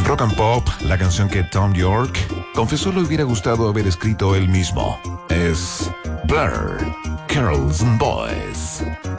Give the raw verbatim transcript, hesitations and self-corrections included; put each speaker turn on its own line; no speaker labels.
Rock and Pop, la canción que Tom York confesó le hubiera gustado haber escrito él mismo, es Blur, Girls and Boys.